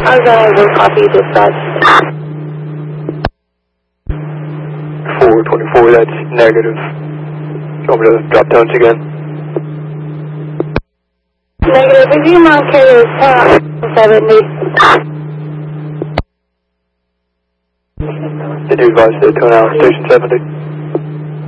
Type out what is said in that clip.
I was unable to copy dispatch. 424, that's negative. You want me to drop tones again? Negative, if you mind carrier 1070. Did you advise the tone out station 70?